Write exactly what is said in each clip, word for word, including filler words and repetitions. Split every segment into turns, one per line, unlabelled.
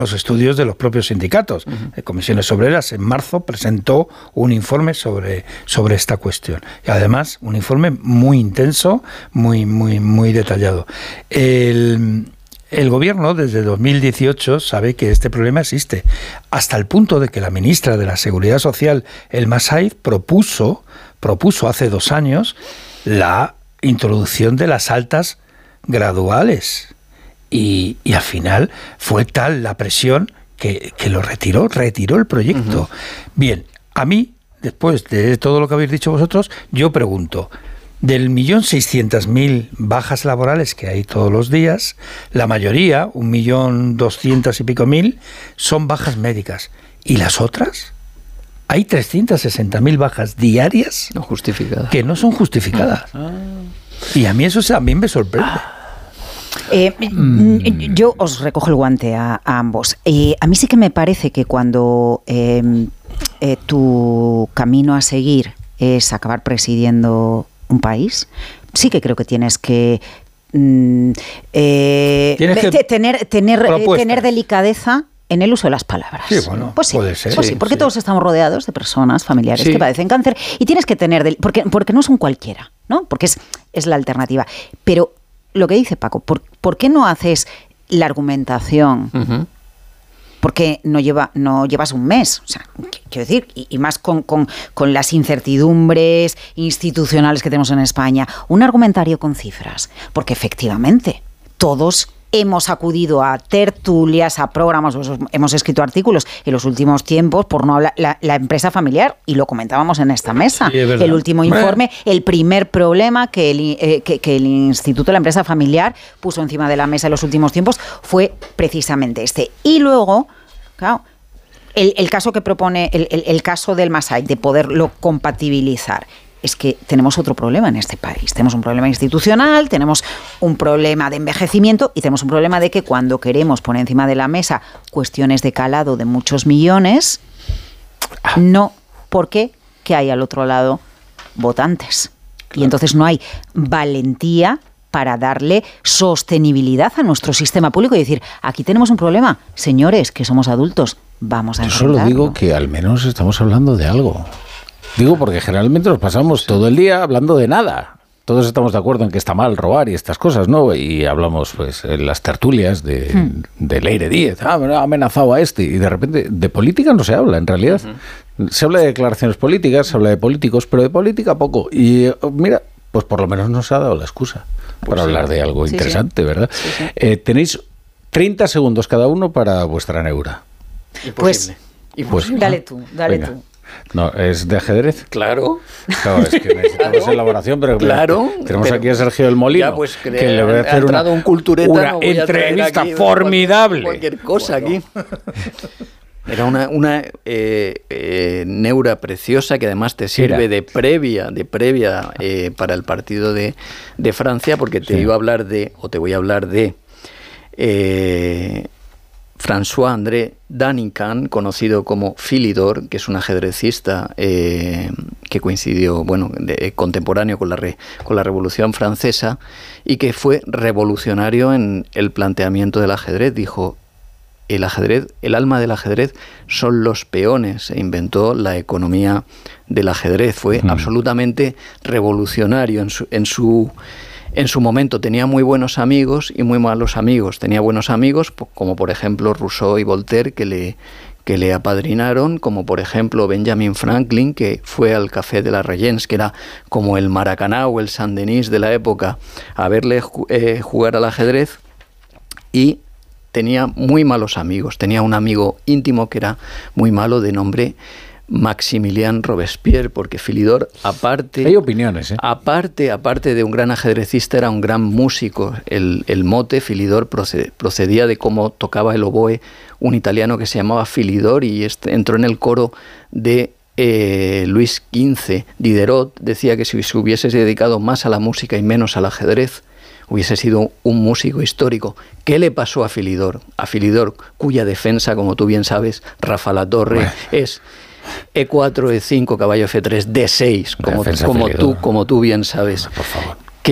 los estudios de los propios sindicatos. Uh-huh. Comisiones Obreras en marzo presentó un informe sobre, sobre esta cuestión. Y además, un informe muy intenso, muy, muy, muy detallado. El, el gobierno, desde dos mil dieciocho, sabe que este problema existe, hasta el punto de que la ministra de la Seguridad Social, Elma Said, propuso, propuso hace dos años la introducción de las altas graduales. Y, y al final fue tal la presión que, que lo retiró, retiró el proyecto. Uh-huh. Bien, a mí, después de todo lo que habéis dicho vosotros, yo pregunto, del millón seiscientas mil bajas laborales que hay todos los días, la mayoría, un millón doscientas y pico mil, son bajas médicas. ¿Y las otras? Hay trescientas sesenta mil bajas diarias
no justificadas,
que no son justificadas. Ah. Y a mí eso también me sorprende. Ah.
Eh, mm. Yo os recojo el guante a, a ambos. Eh, a mí sí que me parece que cuando eh, eh, tu camino a seguir es acabar presidiendo un país, sí que creo que tienes que, mm, eh, ¿Tienes que te, tener, tener, eh, tener delicadeza en el uso de las palabras.
Sí, bueno,
pues sí,
puede ser.
Pues sí, porque
sí.
todos estamos rodeados de personas, familiares sí. que padecen cáncer y tienes que tener, del, porque, porque no es un cualquiera, ¿no? Porque es, es la alternativa. Pero lo que dice Paco, ¿por, ¿por qué no haces la argumentación? Uh-huh. ¿Por qué no, lleva, no llevas un mes? O sea, quiero decir, y, y más con, con, con las incertidumbres institucionales que tenemos en España, un argumentario con cifras. Porque efectivamente, todos hemos acudido a tertulias, a programas, hemos escrito artículos en los últimos tiempos por no hablar la, la empresa familiar, y lo comentábamos en esta mesa. Sí, el último informe, bueno. el primer problema que el, eh, que, que el Instituto de la Empresa Familiar puso encima de la mesa en los últimos tiempos fue precisamente este. Y luego, claro, el, el caso que propone, el, el, el caso del Masai, de poderlo compatibilizar. Es que tenemos otro problema en este país. Tenemos un problema institucional, tenemos un problema de envejecimiento y tenemos un problema de que cuando queremos poner encima de la mesa cuestiones de calado de muchos millones, no, porque que hay al otro lado votantes. Claro. Y entonces no hay valentía para darle sostenibilidad a nuestro sistema público y decir, aquí tenemos un problema, señores, que somos adultos, vamos a enfrentarlo.
Yo solo digo que al menos estamos hablando de algo. Digo porque generalmente nos pasamos todo el día hablando de nada. Todos estamos de acuerdo en que está mal robar y estas cosas, ¿no? Y hablamos pues en las tertulias de, hmm. de Leire Díez, ah, ha amenazado a este, y de repente de política no se habla, en realidad. Uh-huh. Se habla de declaraciones políticas, se habla de políticos, pero de política poco. Y mira, pues por lo menos nos ha dado la excusa pues para sí. hablar de algo sí, interesante, sí. ¿verdad? Sí, sí. Eh, tenéis treinta segundos cada uno para vuestra neura.
Imposible.
Pues,
Imposible.
Dale tú, dale
Venga.
tú.
No, ¿es de ajedrez?
Claro.
Claro, es que necesitamos claro. elaboración, pero
claro,
tenemos
pero
aquí a Sergio del Molino,
ya, pues, que,
que le voy a hacer una,
un cultureta,
una
no
entrevista formidable.
Cualquier cosa
bueno.
aquí. Era una, una eh, eh, neura preciosa que además te sirve Era. de previa, de previa eh, para el partido de, de Francia, porque te sí. iba a hablar de, o te voy a hablar de... Eh, François-André Danican, conocido como Philidor, que es un ajedrecista eh, que coincidió, bueno, de, contemporáneo con la, re, con la Revolución Francesa y que fue revolucionario en el planteamiento del ajedrez. Dijo, el ajedrez, el alma del ajedrez son los peones, e inventó la economía del ajedrez. Fue mm. absolutamente revolucionario en su... En su En su momento tenía muy buenos amigos y muy malos amigos. Tenía buenos amigos, como por ejemplo Rousseau y Voltaire, que le, que le apadrinaron, como por ejemplo Benjamin Franklin, que fue al Café de la Regence, que era como el Maracaná o el Saint-Denis de la época, a verle eh, jugar al ajedrez, y tenía muy malos amigos. Tenía un amigo íntimo que era muy malo, de nombre Maximilien Robespierre, porque Philidor, aparte...
Hay opiniones, ¿eh?
Aparte, aparte de un gran ajedrecista, era un gran músico. El, el mote Philidor proced, procedía de cómo tocaba el oboe un italiano que se llamaba Philidor, y este, entró en el coro de eh, Luis quince. Diderot decía que si se hubiese dedicado más a la música y menos al ajedrez, hubiese sido un músico histórico. ¿Qué le pasó a Philidor? A Philidor, cuya defensa, como tú bien sabes, Rafa Latorre, bueno. es... E cuatro, E cinco, caballo F tres, D seis, como, como, tú, como tú bien sabes.
Por favor.
Que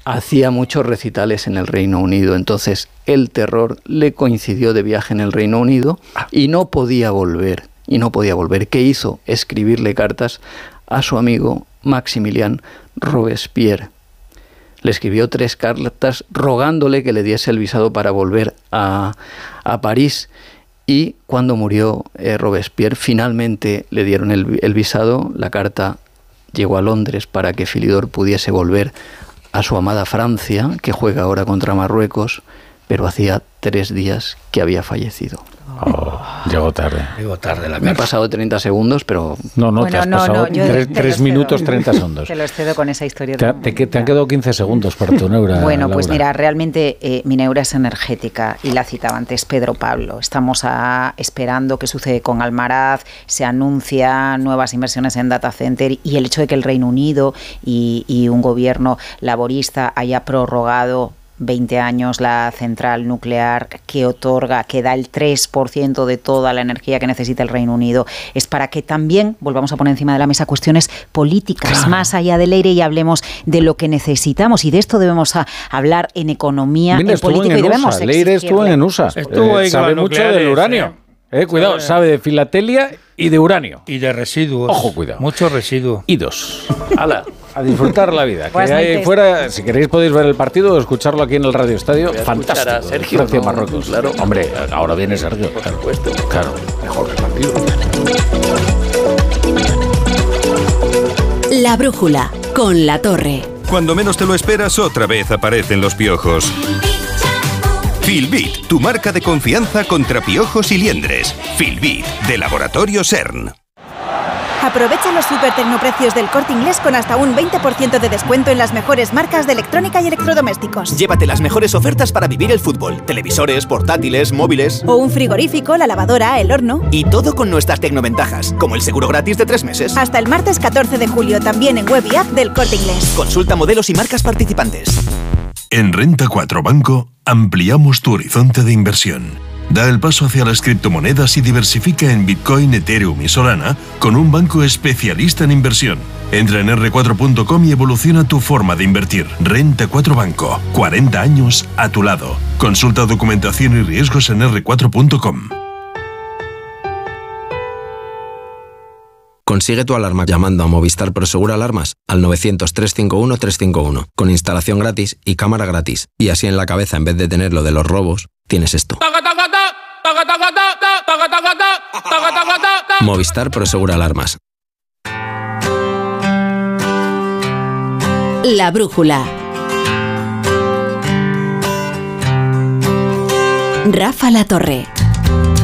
hacía muchos recitales en el Reino Unido. Entonces el terror le coincidió de viaje en el Reino Unido y no podía volver. Y no podía volver. ¿Qué hizo? Escribirle cartas a su amigo Maximilien Robespierre. Le escribió tres cartas rogándole que le diese el visado para volver a, a París. Y cuando murió eh, Robespierre, finalmente le dieron el, el visado. La carta llegó a Londres para que Philidor pudiese volver a su amada Francia, que juega ahora contra Marruecos, pero hacía tres días que había fallecido.
Oh, llegó tarde.
Llegó tarde la
Me he pasado treinta segundos, pero...
No, no,
bueno,
te has
no,
pasado
no, yo
tres,
te
tres minutos, treinta segundos.
Te lo excedo con esa historia.
Te,
de...
te, te han quedado quince segundos para tu neura.
Bueno, pues
Laura.
mira, realmente eh, mi neura es energética y la citaba antes Pedro Pablo. Estamos a, esperando qué sucede con Almaraz, se anuncian nuevas inversiones en data center y el hecho de que el Reino Unido y, y un gobierno laborista haya prorrogado veinte años la central nuclear que otorga, que da el tres por ciento de toda la energía que necesita el Reino Unido, es para que también volvamos a poner encima de la mesa cuestiones políticas, claro, más allá del aire, y hablemos de lo que necesitamos, y de esto debemos a hablar en economía,
Mira,
en política,
en
y debemos
U S A. Leire estuvo en U S A.
Estuvo
eh, sabe mucho del uranio. Eh. Eh, cuidado, sabe de filatelia y de uranio.
Y de residuos.
Ojo, cuidado.
Mucho residuo.
Y dos. ¡Hala! A disfrutar la vida.
Pues
que ahí fuera, si queréis podéis ver el partido o escucharlo aquí en el Radio Estadio. Fantástico.
A Sergio,
Francia,
¿no?
Marruecos.
Claro.
Hombre, ahora viene Sergio.
Por supuesto.
Claro, mejor que el partido.
La brújula con La Torre.
Cuando menos te lo esperas, otra vez aparecen los piojos. Filbit, tu marca de confianza contra piojos y liendres. Filbit, de Laboratorio CERN.
Aprovecha los super tecnoprecios del Corte Inglés con hasta un veinte por ciento de descuento en las mejores marcas de electrónica y electrodomésticos.
Llévate las mejores ofertas para vivir el fútbol. Televisores, portátiles, móviles...
O un frigorífico, la lavadora, el horno...
Y todo con nuestras tecnoventajas, como el seguro gratis de tres meses.
Hasta el martes catorce de julio, también en web y app del Corte Inglés.
Consulta modelos y marcas participantes.
En Renta cuatro Banco ampliamos tu horizonte de inversión. Da el paso hacia las criptomonedas y diversifica en Bitcoin, Ethereum y Solana con un banco especialista en inversión. Entra en erre cuatro punto com y evoluciona tu forma de invertir. Renta cuatro Banco, cuarenta años a tu lado. Consulta documentación y riesgos en erre cuatro punto com.
Consigue tu alarma llamando a Movistar Prosegur Alarmas al novecientos, trescientos cincuenta y uno, trescientos cincuenta y uno, con instalación gratis y cámara gratis. Y así en la cabeza, en vez de tener lo de los robos, tienes esto. Movistar Prosegur Alarmas.
La brújula. Rafa La Torre.